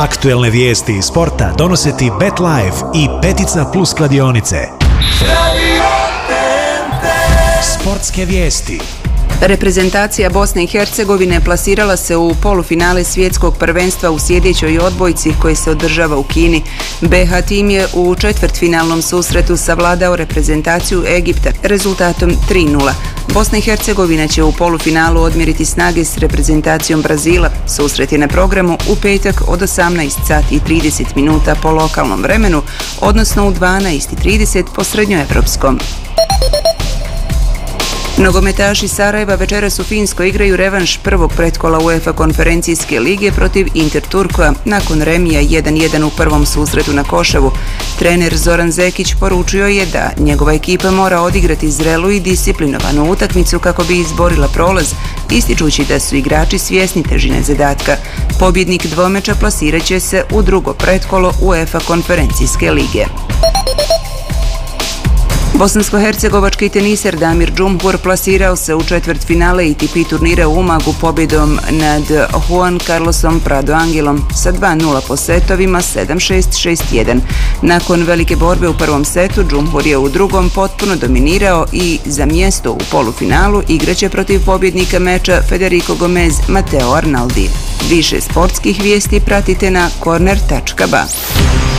Aktuelne vijesti iz sporta donose ti BetLife i Petica Plus kladionice. Sportske vijesti. Reprezentacija Bosne i Hercegovine plasirala se u polufinale svjetskog prvenstva u sjedećoj odbojci koje se održava u Kini. BH tim je u četvrtfinalnom susretu savladao reprezentaciju Egipta rezultatom 3:0. Bosna i Hercegovina će u polufinalu odmjeriti snage s reprezentacijom Brazila. Susret je na programu u petak od 18:30 po lokalnom vremenu, odnosno u 12:30 po srednjoevropskom. Nogometaši Sarajeva večeras u Finskoj igraju revanš prvog pretkola UEFA konferencijske lige protiv Inter Turkoa nakon remija 1:1 u prvom susretu na Koševu. Trener Zoran Zekić poručio je da njegova ekipa mora odigrati zrelu i disciplinovanu utakmicu kako bi izborila prolaz, ističući da su igrači svjesni težine zadatka. Pobjednik dvomeča plasirat će se u drugo pretkolo UEFA konferencijske lige. Bosansko-hercegovački teniser Damir Džumhur plasirao se u četvrtfinale ATP turnira u Umagu pobjedom nad Juan Carlosom Prado Angelom sa 2:0 po setovima 7-6, 6-1. Nakon velike borbe u prvom setu, Džumhur je u drugom potpuno dominirao i za mjesto u polufinalu igraće protiv pobjednika meča Federico Gomez Mateo Arnaldi. Više sportskih vijesti pratite na corner.ba.